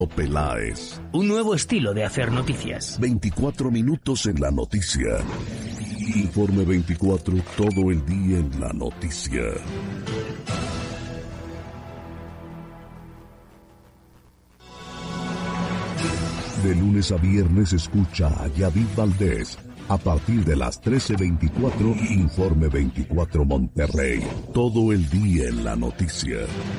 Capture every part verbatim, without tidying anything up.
Peláez. Un nuevo estilo de hacer noticias. veinticuatro minutos en la noticia. Informe veinticuatro, todo el día en la noticia. De lunes a viernes escucha a Yadid Valdés. A partir de las trece veinticuatro, Informe veinticuatro Monterrey. Todo el día en la noticia.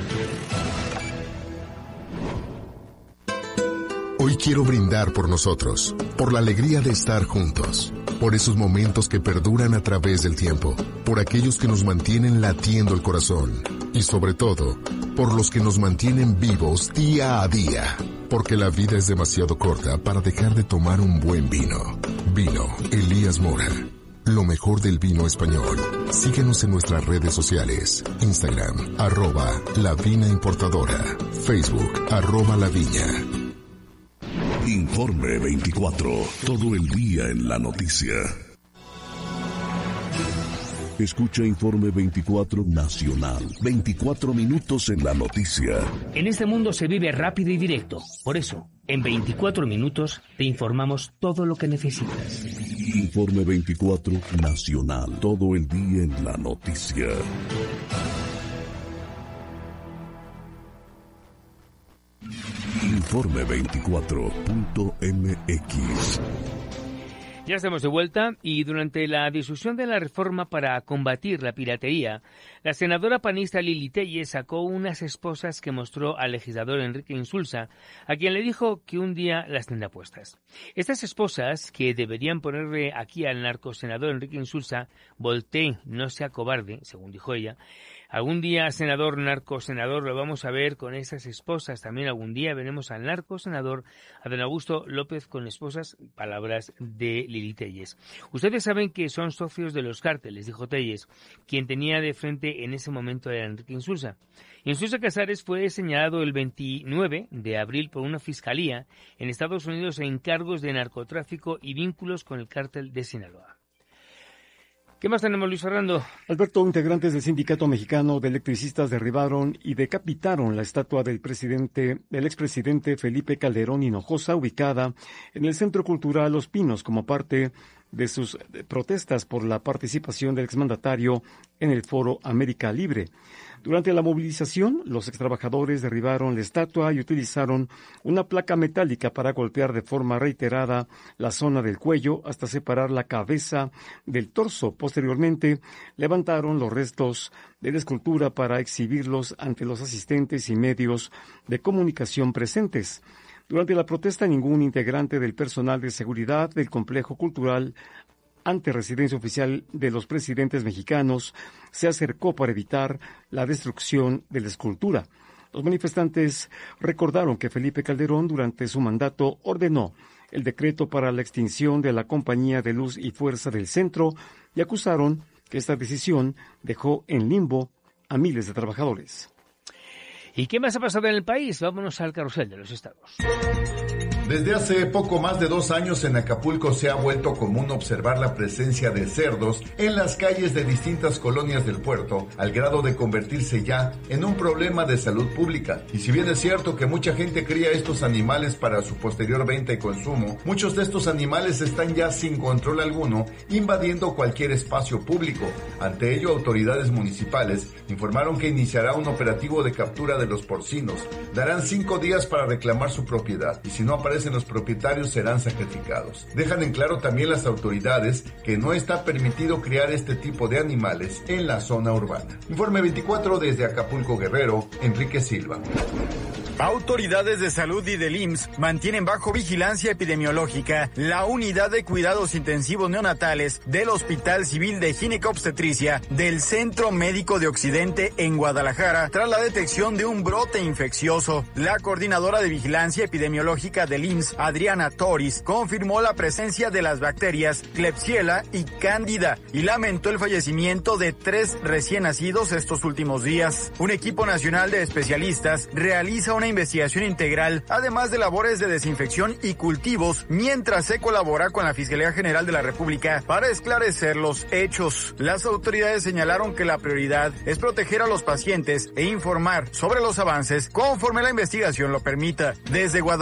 Hoy quiero brindar por nosotros, por la alegría de estar juntos, por esos momentos que perduran a través del tiempo, por aquellos que nos mantienen latiendo el corazón y sobre todo, por los que nos mantienen vivos día a día, porque la vida es demasiado corta para dejar de tomar un buen vino. Vino Elías Mora, lo mejor del vino español. Síguenos en nuestras redes sociales, Instagram, arroba La Vina Importadora, Facebook, arroba La Viña. Informe veinticuatro, todo el día en la noticia. Escucha Informe veinticuatro Nacional, veinticuatro minutos en la noticia. En este mundo se vive rápido y directo. Por eso, en veinticuatro minutos te informamos todo lo que necesitas. Informe veinticuatro Nacional, todo el día en la noticia. Informe veinticuatro punto m x. Ya estamos de vuelta y durante la discusión de la reforma para combatir la piratería, la senadora panista Lili Tellez sacó unas esposas que mostró al legislador Enrique Insulza, a quien le dijo que un día las tendrá puestas. Estas esposas, que deberían ponerle aquí al narcosenador Enrique Insulza, voltee, no sea cobarde, según dijo ella. Algún día, senador, narcosenador, lo vamos a ver con esas esposas. También algún día veremos al narcosenador, a don Augusto López con esposas, palabras de Lili Tellez. Ustedes saben que son socios de los cárteles, dijo Tellez, quien tenía de frente en ese momento era Enrique Insulza. Insulza Casares fue señalado el veintinueve de abril por una fiscalía en Estados Unidos en cargos de narcotráfico y vínculos con el cártel de Sinaloa. ¿Qué más tenemos, Luis Fernando? Alberto, integrantes del Sindicato Mexicano de Electricistas derribaron y decapitaron la estatua del presidente, del expresidente Felipe Calderón Hinojosa, ubicada en el Centro Cultural Los Pinos, como parte de sus protestas por la participación del exmandatario en el Foro América Libre. Durante la movilización, los extrabajadores derribaron la estatua y utilizaron una placa metálica para golpear de forma reiterada la zona del cuello hasta separar la cabeza del torso. Posteriormente, levantaron los restos de la escultura para exhibirlos ante los asistentes y medios de comunicación presentes. Durante la protesta, ningún integrante del personal de seguridad del complejo cultural ante residencia oficial de los presidentes mexicanos se acercó para evitar la destrucción de la escultura. Los manifestantes recordaron que Felipe Calderón durante su mandato ordenó el decreto para la extinción de la Compañía de Luz y Fuerza del Centro y acusaron que esta decisión dejó en limbo a miles de trabajadores. ¿Y qué más ha pasado en el país? Vámonos al carrusel de los estados. Desde hace poco más de dos años en Acapulco se ha vuelto común observar la presencia de cerdos en las calles de distintas colonias del puerto, al grado de convertirse ya en un problema de salud pública. Y si bien es cierto que mucha gente cría estos animales para su posterior venta y consumo, muchos de estos animales están ya sin control alguno, invadiendo cualquier espacio público. Ante ello, autoridades municipales informaron que iniciará un operativo de captura de los porcinos. Darán cinco días para reclamar su propiedad, y si no aparecen los propietarios serán sacrificados. Dejan en claro también las autoridades que no está permitido criar este tipo de animales en la zona urbana. Informe veinticuatro desde Acapulco, Guerrero, Enrique Silva. Autoridades de salud y del I M S S mantienen bajo vigilancia epidemiológica la unidad de cuidados intensivos neonatales del Hospital Civil de Ginecobstetricia del Centro Médico de Occidente en Guadalajara tras la detección de un brote infeccioso. La coordinadora de vigilancia epidemiológica del I M S S, Adriana Toris, confirmó la presencia de las bacterias Klebsiella y Cándida y lamentó el fallecimiento de tres recién nacidos estos últimos días. Un equipo nacional de especialistas realiza una una investigación integral, además de labores de desinfección y cultivos, mientras se colabora con la Fiscalía General de la República para esclarecer los hechos. Las autoridades señalaron que la prioridad es proteger a los pacientes e informar sobre los avances conforme la investigación lo permita. Desde Guadalajara,